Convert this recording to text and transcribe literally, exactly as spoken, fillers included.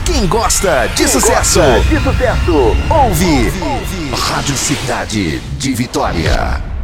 Quem gosta de Quem sucesso, gosta de sucesso, ouve, ouve Rádio Cidade de Vitória.